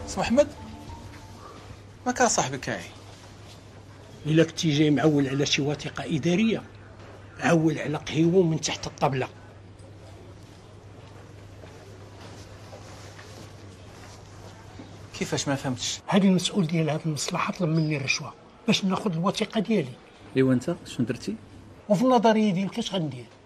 سي محمد ما كان صاحبي كاعي. الا كنتي جاي معول على شي وثيقه اداريه عول على قهيوه من تحت الطبله. كيفاش ما فهمتش؟ هذه المسؤول ديال هذه المصلحه طلب مني الرشوه باش ناخذ الوثيقه ديالي. ايوا انت شنو درتي؟ وفي النظريه ديالك اش غندير؟